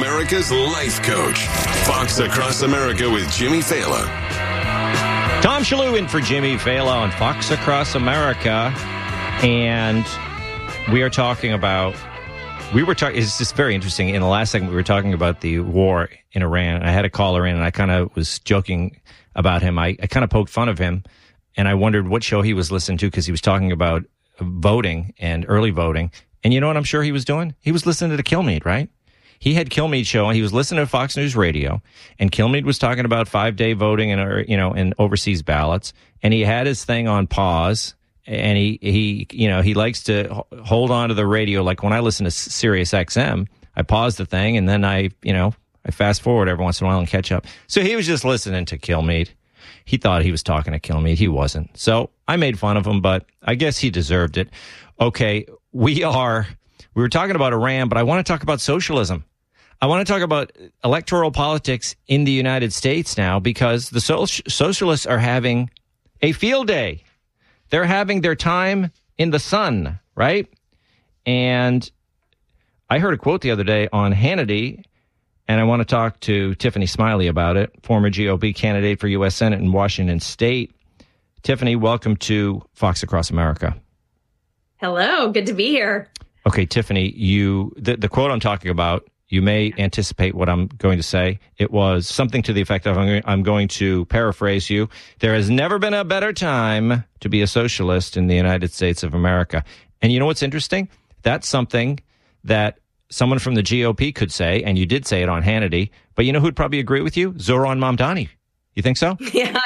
America's life coach. Fox Across America with Jimmy Fallon. Tom Shalhoub in for Jimmy Fallon on Fox Across America. And we are talking about, it's just very interesting. In the last segment, we were talking about the war in Iran. I had a caller in, and I kind of was joking about him. I kind of poked fun of him, and I wondered what show he was listening to because he was talking about voting and early voting. And you know what I'm sure he was doing? He was listening to Kilmeade, right? He had Kilmeade show, and he was listening to Fox News Radio, and Kilmeade was talking about 5-day voting and overseas ballots, and he had his thing on pause, and he likes to hold on to the radio. Like when I listen to Sirius XM, I pause the thing, and then I fast forward every once in a while and catch up. So he was just listening to Kilmeade. He thought he was talking to Kilmeade. He wasn't. So I made fun of him, but I guess he deserved it. Okay, we were talking about Iran, but I want to talk about socialism. I want to talk about electoral politics in the United States now because the socialists are having a field day. They're having their time in the sun, right? And I heard a quote the other day on Hannity, and I want to talk to Tiffany Smiley about it, former GOP candidate for U.S. Senate in Washington State. Tiffany, welcome to Fox Across America. Hello, good to be here. Okay, Tiffany, the quote I'm talking about, you may anticipate what I'm going to say. It was something to the effect of, I'm going to paraphrase you. There has never been a better time to be a socialist in the United States of America. And you know what's interesting? That's something that someone from the GOP could say, and you did say it on Hannity, but you know who'd probably agree with you? Zohran Mamdani. You think so? Yeah.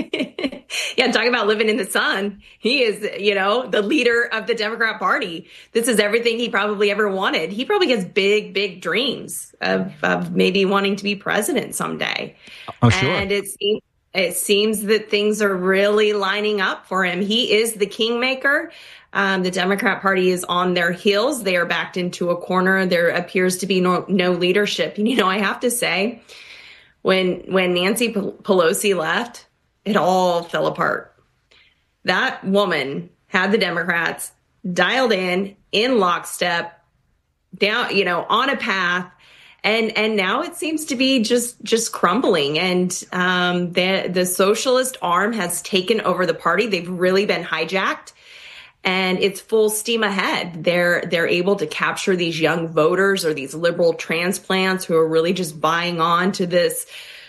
Yeah, talking about living in the sun. He is, the leader of the Democrat Party. This is everything he probably ever wanted. He probably has big, big dreams of maybe wanting to be president someday. Oh, sure. And it seems that things are really lining up for him. He is the kingmaker. The Democrat Party is on their heels. They are backed into a corner. There appears to be no leadership. And, I have to say, when Nancy Pelosi left, it all fell apart. That woman had the Democrats dialed in lockstep, down, on a path, and now it seems to be just crumbling. And the socialist arm has taken over the party. They've really been hijacked, and it's full steam ahead. They're able to capture these young voters or these liberal transplants who are really just buying on to this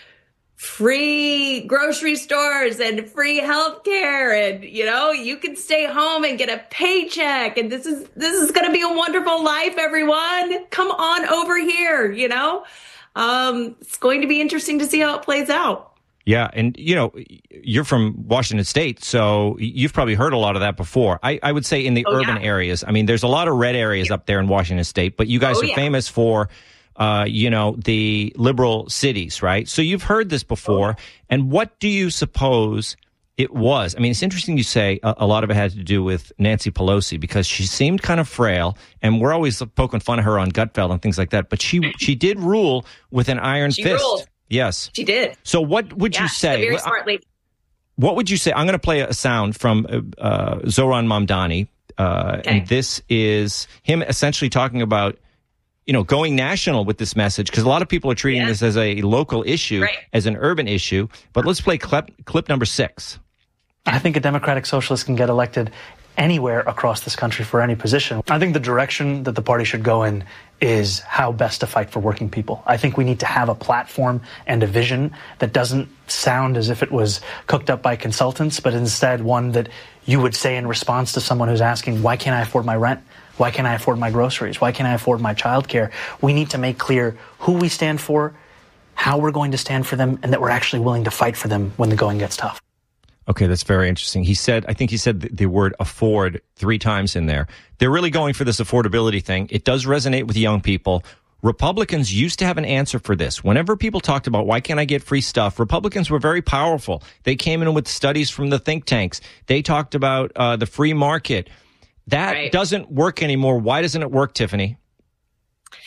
free grocery stores and free health care, and you can stay home and get a paycheck, and this is going to be a wonderful life, everyone. Come on over here. It's going to be interesting to see how it plays out. Yeah, and you're from Washington State, so you've probably heard a lot of that before. I would say in the urban areas. I mean, there's a lot of red areas up there in Washington State, but you guys are famous for the liberal cities, right? So you've heard this before. And what do you suppose it was? I mean, it's interesting you say a lot of it had to do with Nancy Pelosi because she seemed kind of frail, and we're always poking fun of her on Gutfeld and things like that. But she did rule with an iron fist. Ruled. Yes, she did. So what would you say? She's a very smart lady. What would you say? I'm going to play a sound from Zohran Mamdani, and this is him essentially talking about going national with this message, because a lot of people are treating this as a local issue, as an urban issue. But let's play clip number 6. I think a Democratic Socialist can get elected anywhere across this country for any position. I think the direction that the party should go in is how best to fight for working people. I think we need to have a platform and a vision that doesn't sound as if it was cooked up by consultants, but instead one that you would say in response to someone who's asking, why can't I afford my rent? Why can't I afford my groceries? Why can't I afford my childcare? We need to make clear who we stand for, how we're going to stand for them, and that we're actually willing to fight for them when the going gets tough. Okay, that's very interesting. I think he said the word afford 3 times in there. They're really going for this affordability thing. It does resonate with young people. Republicans used to have an answer for this. Whenever people talked about why can't I get free stuff, Republicans were very powerful. They came in with studies from the think tanks. They talked about the free market. That doesn't work anymore. Why doesn't it work, Tiffany?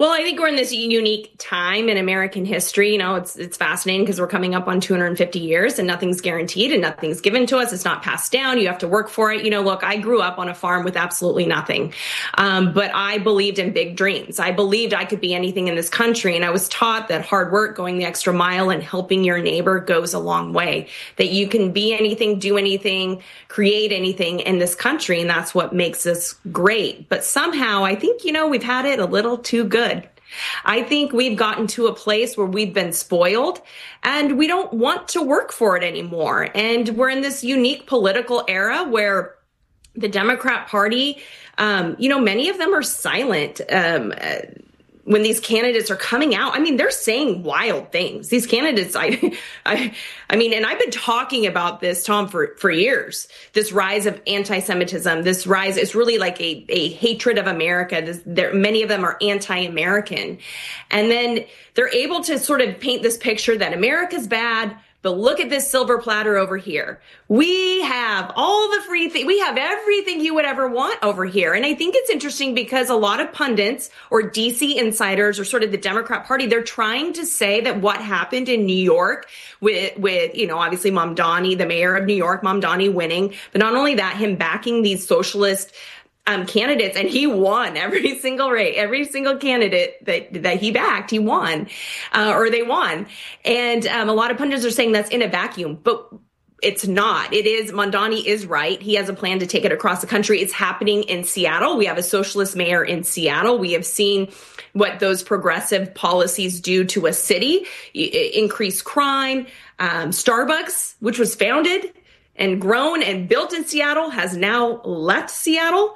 Well, I think we're in this unique time in American history. You know, it's fascinating because we're coming up on 250 years and nothing's guaranteed and nothing's given to us. It's not passed down. You have to work for it. You know, look, I grew up on a farm with absolutely nothing. But I believed in big dreams. I believed I could be anything in this country. And I was taught that hard work, going the extra mile and helping your neighbor goes a long way, that you can be anything, do anything, create anything in this country. And that's what makes us great. But somehow I think, you know, we've had it a little too good. I think we've gotten to a place where we've been spoiled and we don't want to work for it anymore. And we're in this unique political era where the Democrat Party, you know, many of them are silent. When these candidates are coming out, I mean, they're saying wild things. These candidates, I mean, and I've been talking about this, Tom, for years. This rise of anti-Semitism, this rise is really like a hatred of America. Many of them are anti-American. And then they're able to sort of paint this picture that America's bad, but look at this silver platter over here. We have all the free things. We have everything you would ever want over here. And I think it's interesting because a lot of pundits or DC insiders or sort of the Democrat Party, they're trying to say that what happened in New York with you know, obviously Mamdani, the mayor of New York, Mamdani winning, but not only that, him backing these socialist candidates, and he won every single candidate that he backed, he won, or they won. And a lot of pundits are saying that's in a vacuum, but it's not. It is. Mamdani is right. He has a plan to take it across the country. It's happening in Seattle. We have a socialist mayor in Seattle. We have seen what those progressive policies do to a city, increase crime. Starbucks, which was founded and grown and built in Seattle, has now left Seattle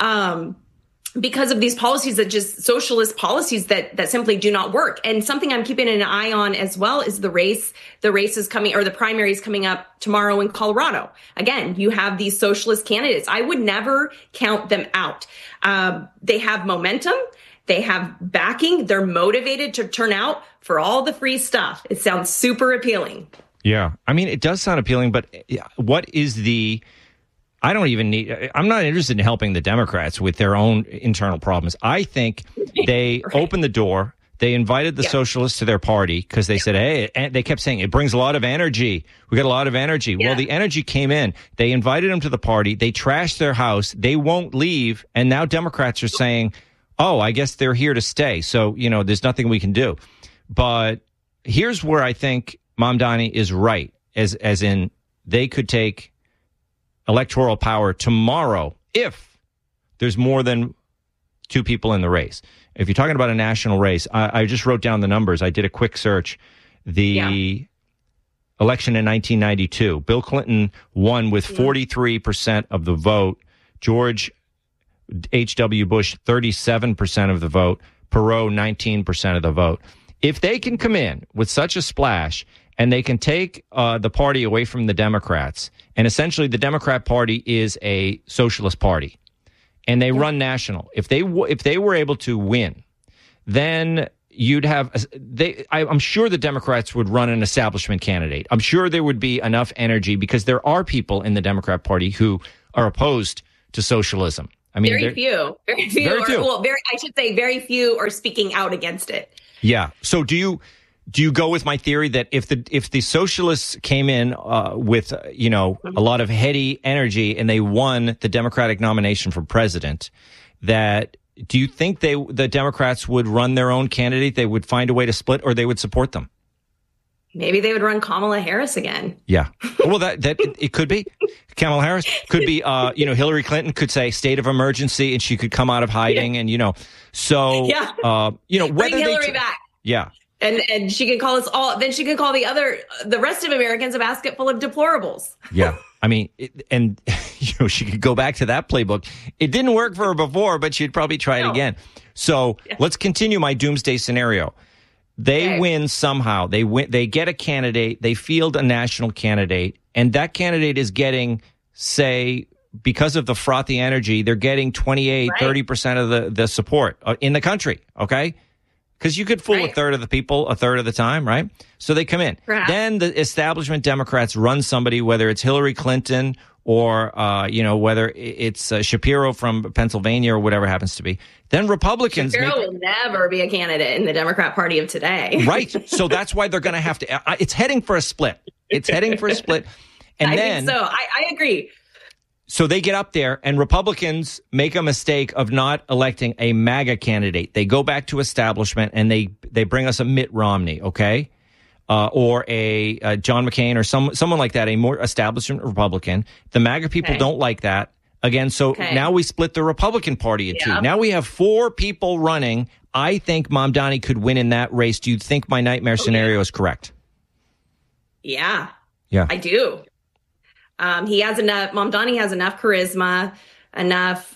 because of these policies that just socialist policies that simply do not work. And something I'm keeping an eye on as well is the race. The race is coming, or the primary is coming up tomorrow in Colorado. Again, you have these socialist candidates. I would never count them out. They have momentum. They have backing. They're motivated to turn out for all the free stuff. It sounds super appealing. Yeah. I mean, it does sound appealing, but what is I'm not interested in helping the Democrats with their own internal problems. I think they opened the door. They invited the socialists to their party because they said, hey, and they kept saying it brings a lot of energy. We got a lot of energy. Yeah. Well, the energy came in. They invited them to the party. They trashed their house. They won't leave. And now Democrats are saying, oh, I guess they're here to stay. So, you know, there's nothing we can do. But here's where I think Mamdani is right, as in they could take electoral power tomorrow if there's more than two people in the race. If you're talking about a national race, I just wrote down the numbers. I did a quick search. The election in 1992, Bill Clinton won with 43% of the vote. George H.W. Bush, 37% of the vote. Perot, 19% of the vote. If they can come in with such a splash and they can take the party away from the Democrats, and essentially the Democrat Party is a socialist party, and they run national. If they were able to win, then you'd have I'm sure the Democrats would run an establishment candidate. I'm sure there would be enough energy because there are people in the Democrat Party who are opposed to socialism. I mean, very few. I should say very few are speaking out against it. Yeah. So do you go with my theory that if the socialists came in with a lot of heady energy and they won the Democratic nomination for president, that do you think the Democrats would run their own candidate? They would find a way to split, or they would support them? Maybe they would run Kamala Harris again. Yeah. Well, that it could be. Kamala Harris could be. Hillary Clinton could say state of emergency, and she could come out of hiding, and so bring Hillary back. Yeah. And she can call us all. Then she can call the rest of Americans a basket full of deplorables. Yeah, I mean, she could go back to that playbook. It didn't work for her before, but she'd probably try it again. So let's continue my doomsday scenario. They win somehow. They win. They get a candidate. They field a national candidate, and that candidate is getting, say, because of the frothy energy, they're getting 30% of the support in the country. Okay. Because you could fool a third of the people a third of the time, right? So they come in. Perhaps. Then the establishment Democrats run somebody, whether it's Hillary Clinton or, whether it's Shapiro from Pennsylvania or whatever happens to be. then Republicans Shapiro will never be a candidate in the Democrat Party of today. Right. So that's why they're going to have to. It's heading for a split. It's heading for a split. And I then, think so. I agree. So they get up there and Republicans make a mistake of not electing a MAGA candidate. They go back to establishment and they bring us a Mitt Romney, okay? Or a John McCain or someone like that, a more establishment Republican. The MAGA people don't like that. Again, so now we split the Republican Party in two. Now we have 4 people running. I think Mamdani could win in that race. Do you think my nightmare scenario is correct? Yeah. Yeah. I do. He has enough. Mamdani has enough charisma, enough.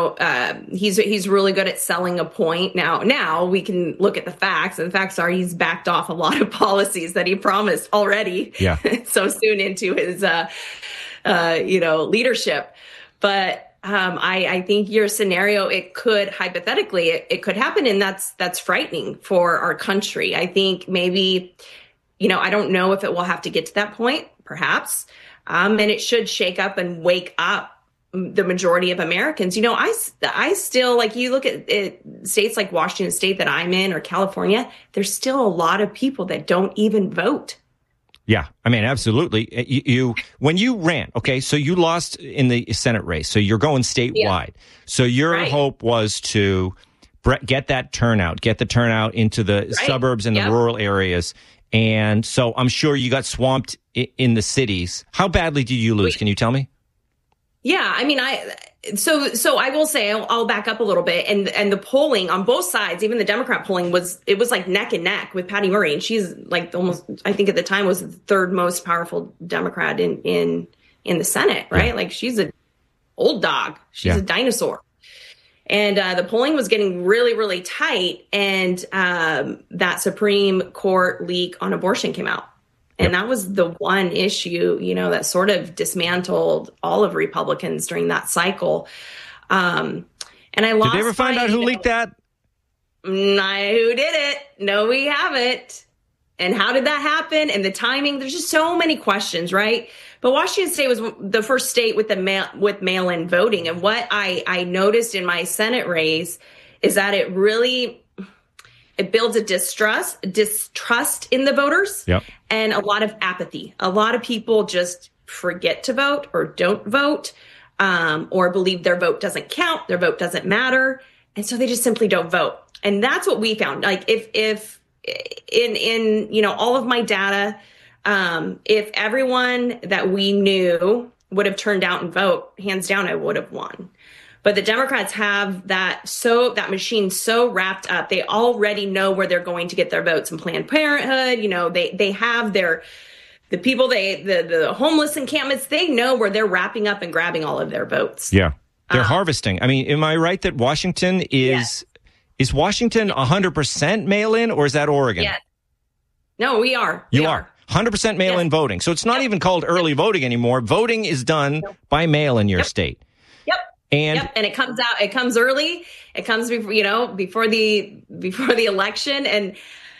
He's really good at selling a point. Now we can look at the facts, and the facts are he's backed off a lot of policies that he promised already. Yeah. So soon into his, leadership. But I think your scenario, it could hypothetically, it could happen, and that's frightening for our country. I think maybe, I don't know if it will have to get to that point, perhaps. And it should shake up and wake up the majority of Americans. I still, like, you look at states like Washington State that I'm in or California, there's still a lot of people that don't even vote. Yeah, I mean, absolutely. You when you ran, okay, so you lost in the Senate race, so you're going statewide. Yeah. So your hope was to get the turnout into the suburbs and the rural areas. And so I'm sure you got swamped in the cities. How badly did you lose? Can you tell me? Yeah, I mean, so I will say, I'll back up a little bit, and the polling on both sides, even the Democrat polling was like neck and neck with Patty Murray, and she's like almost, I think at the time was the 3rd most powerful Democrat in the Senate, right? Yeah. Like, she's an old dog, she's a dinosaur. And the polling was getting really, really tight, and that Supreme Court leak on abortion came out. And that was the one issue, that sort of dismantled all of Republicans during that cycle. And I lost. Did they ever find out who leaked that? Who did it? No, we haven't. And how did that happen? And the timing? There's just so many questions, right? But Washington State was the first state with mail-in voting. And what I noticed in my Senate race is that it builds a distrust in the voters and a lot of apathy. A lot of people just forget to vote or don't vote, or believe their vote doesn't count, their vote doesn't matter. And so they just simply don't vote. And that's what we found. Like, if in all of my data, if everyone that we knew would have turned out and vote, hands down, I would have won. But the Democrats have that machine so wrapped up. They already know where they're going to get their votes in Planned Parenthood. They have the homeless encampments. They know where they're wrapping up and grabbing all of their votes. Yeah, they're harvesting. I mean, am I right that Washington is Washington 100% mail-in, or is that Oregon? Yeah. No, we are. You are 100% mail-in voting. So it's not even called early voting anymore. Voting is done by mail in your state. And it comes out. It comes early. It comes before the election, and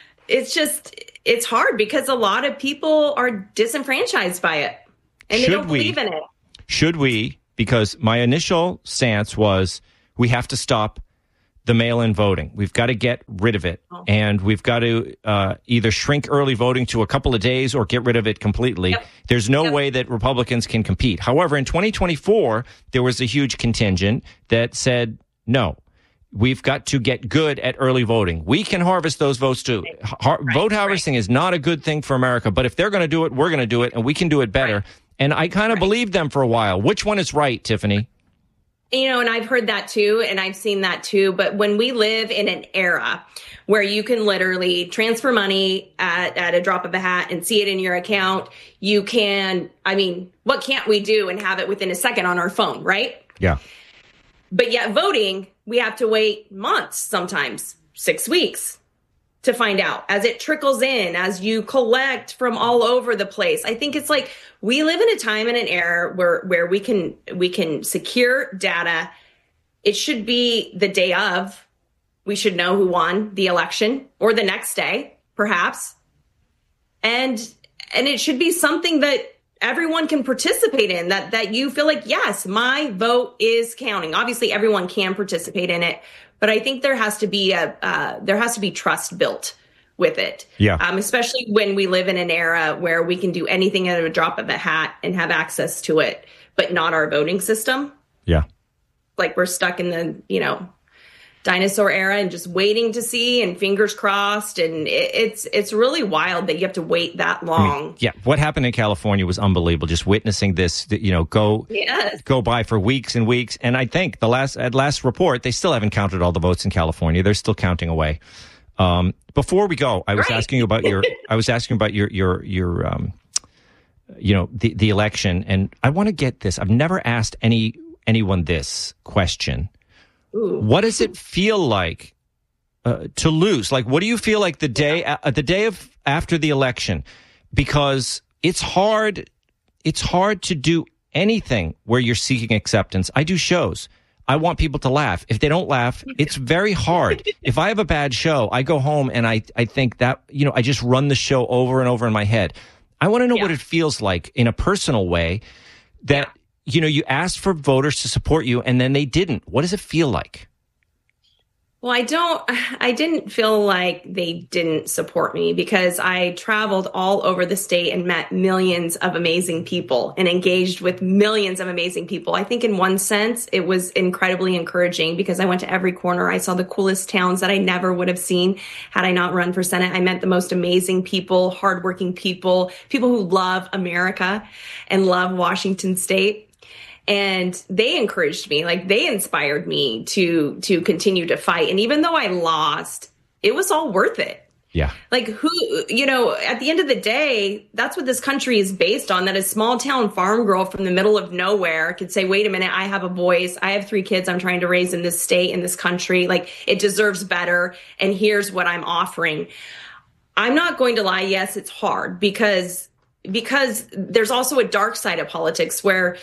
it's hard because a lot of people are disenfranchised by it, and they don't believe in it. Should we? Because my initial stance was we have to stop the mail-in voting. We've got to get rid of it, and we've got to either shrink early voting to a couple of days or get rid of it completely. Yep. There's no way that Republicans can compete. However, in 2024, there was a huge contingent that said, no, we've got to get good at early voting. We can harvest those votes too. Vote harvesting is not a good thing for America, but if they're going to do it, we're going to do it, and we can do it better. Right. And I kind of believed them for a while. Which one is right, Tiffany? And I've heard that too, and I've seen that too. But when we live in an era where you can literally transfer money at a drop of a hat and see it in your account, you can, what can't we do and have it within a second on our phone, right? Yeah. But yet voting, we have to wait months, sometimes 6 weeks to find out as it trickles in, as you collect from all over the place. I think it's like we live in a time and an era where we can secure data. It should be the day of. We should know who won the election, or the next day, perhaps. And it should be something that everyone can participate in, that you feel like, yes, my vote is counting. Obviously, everyone can participate in it, but I think there has to be trust built with it. Yeah. Especially when we live in an era where we can do anything at a drop of a hat and have access to it, but not our voting system. Yeah. Like we're stuck in the, dinosaur era and just waiting to see and fingers crossed. And it's really wild that you have to wait that long. What happened in California was unbelievable. Just witnessing this, go by for weeks and weeks. And I think at last report, they still haven't counted all the votes in California. They're still counting away. Before we go, I was asking you about the election, and I want to get this. I've never asked anyone this question. Ooh. What does it feel like to lose? Like, what do you feel like the day after the election? Because it's hard to do anything where you're seeking acceptance. I do shows. I want people to laugh. If they don't laugh, it's very hard. If I have a bad show, I go home and I think that, I just run the show over and over in my head. I want to know what it feels like in a personal way that, you asked for voters to support you and then they didn't. What does it feel like? Well, I didn't feel like they didn't support me because I traveled all over the state and met millions of amazing people and engaged with millions of amazing people. I think in one sense, it was incredibly encouraging because I went to every corner. I saw the coolest towns that I never would have seen had I not run for Senate. I met the most amazing people, hardworking people who love America and love Washington State. And they encouraged me, like they inspired me to continue to fight. And even though I lost, it was all worth it. Yeah. Like at the end of the day, that's what this country is based on, that a small town farm girl from the middle of nowhere could say, wait a minute, I have a voice. I have 3 kids I'm trying to raise in this state, in this country. Like it deserves better. And here's what I'm offering. I'm not going to lie. Yes, it's hard because there's also a dark side of politics where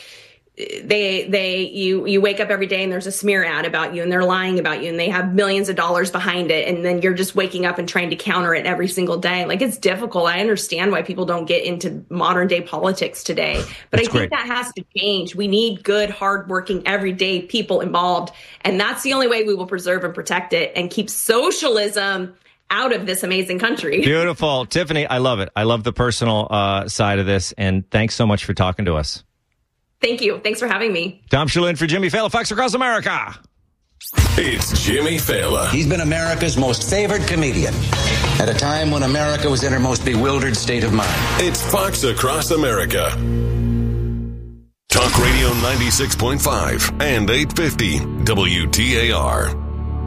you wake up every day and there's a smear ad about you and they're lying about you and they have millions of dollars behind it. And then you're just waking up and trying to counter it every single day. Like it's difficult. I understand why people don't get into modern day politics today, but I think that has to change. We need good, hardworking, everyday people involved. And that's the only way we will preserve and protect it and keep socialism out of this amazing country. Beautiful. Tiffany, I love it. I love the personal side of this. And thanks so much for talking to us. Thank you. Thanks for having me. Tom Shalhoub for Jimmy Fallon, Fox Across America. It's Jimmy Fallon. He's been America's most favored comedian at a time when America was in her most bewildered state of mind. It's Fox Across America. Talk Radio 96.5 and 850 WTAR.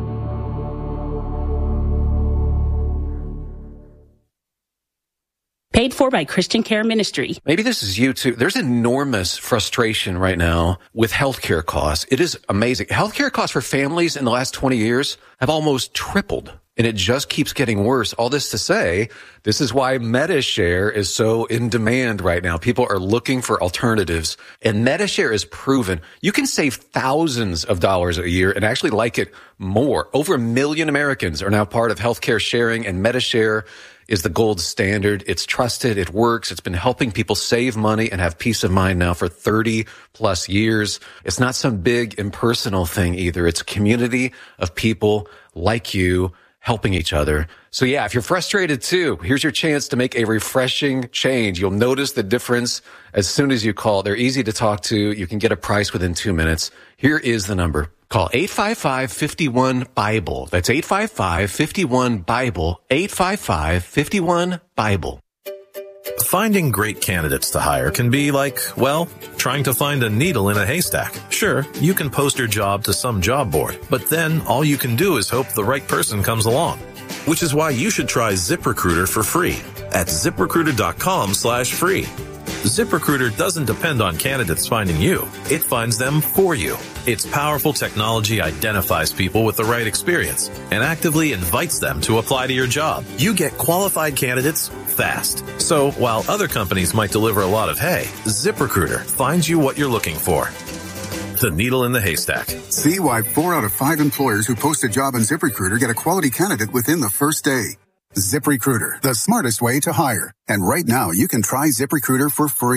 Paid for by Christian Care Ministry. Maybe this is you too. There's enormous frustration right now with healthcare costs. It is amazing. Healthcare costs for families in the last 20 years have almost tripled, and it just keeps getting worse. All this to say, this is why MediShare is so in demand right now. People are looking for alternatives, and MediShare is proven. You can save thousands of dollars a year and actually like it more. Over 1 million Americans are now part of healthcare sharing, and MediShare is the gold standard. It's trusted. It works. It's been helping people save money and have peace of mind now for 30 plus years. It's not some big impersonal thing either. It's a community of people like you helping each other. So yeah, if you're frustrated too, here's your chance to make a refreshing change. You'll notice the difference as soon as you call. They're easy to talk to. You can get a price within 2 minutes. Here is the number. Call 855-51-BIBLE. That's 855-51-BIBLE. 855-51-BIBLE. Finding great candidates to hire can be like, well, trying to find a needle in a haystack. Sure, you can post your job to some job board, but then all you can do is hope the right person comes along. Which is why you should try ZipRecruiter for free at ZipRecruiter.com/free. ZipRecruiter doesn't depend on candidates finding you. It finds them for you. Its powerful technology identifies people with the right experience and actively invites them to apply to your job. You get qualified candidates fast. So while other companies might deliver a lot of hay, ZipRecruiter finds you what you're looking for. The needle in the haystack. See why 4 out of 5 employers who post a job on ZipRecruiter get a quality candidate within the first day. ZipRecruiter, the smartest way to hire. And right now, you can try ZipRecruiter for free.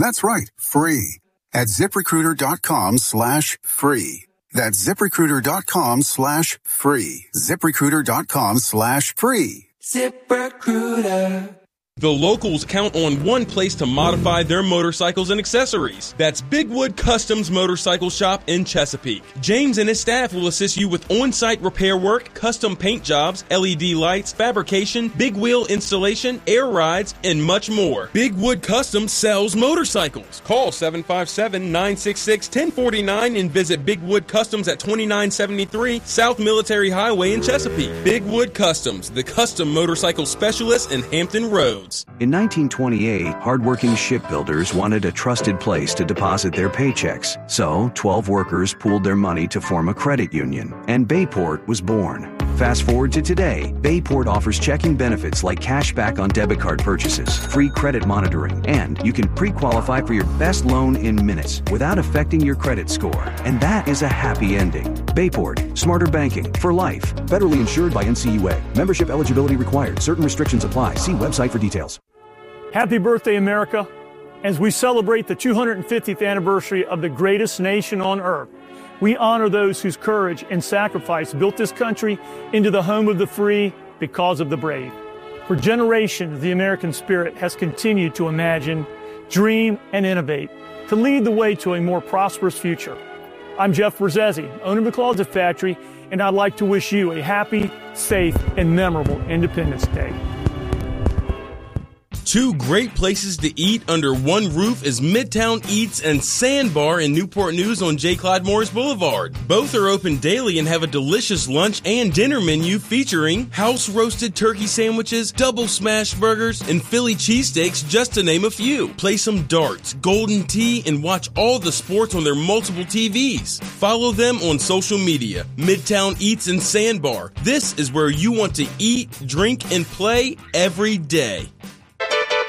That's right, free. At ZipRecruiter.com/free. That's ZipRecruiter.com/free. ZipRecruiter.com/free. ZipRecruiter. The locals count on one place to modify their motorcycles and accessories. That's Bigwood Customs Motorcycle Shop in Chesapeake. James and his staff will assist you with on-site repair work, custom paint jobs, LED lights, fabrication, big wheel installation, air rides, and much more. Bigwood Customs sells motorcycles. Call 757-966-1049 and visit Bigwood Customs at 2973 South Military Highway in Chesapeake. Bigwood Customs, the custom motorcycle specialist in Hampton Roads. In 1928, hardworking shipbuilders wanted a trusted place to deposit their paychecks. So, 12 workers pooled their money to form a credit union, and Bayport was born. Fast forward to today, Bayport offers checking benefits like cash back on debit card purchases, free credit monitoring, and you can pre-qualify for your best loan in minutes without affecting your credit score. And that is a happy ending. Bayport, smarter banking for life. Federally insured by NCUA. Membership eligibility required. Certain restrictions apply. See website for details. Happy birthday, America. As we celebrate the 250th anniversary of the greatest nation on earth, we honor those whose courage and sacrifice built this country into the home of the free because of the brave. For generations, the American spirit has continued to imagine, dream, and innovate to lead the way to a more prosperous future. I'm Jeff Berzesi, owner of the Closet Factory, and I'd like to wish you a happy, safe, and memorable Independence Day. Two great places to eat under one roof is Midtown Eats and Sandbar in Newport News on J. Clyde Morris Boulevard. Both are open daily and have a delicious lunch and dinner menu featuring house-roasted turkey sandwiches, double smash burgers, and Philly cheesesteaks, just to name a few. Play some darts, golden tea, and watch all the sports on their multiple TVs. Follow them on social media. Midtown Eats and Sandbar. This is where you want to eat, drink, and play every day.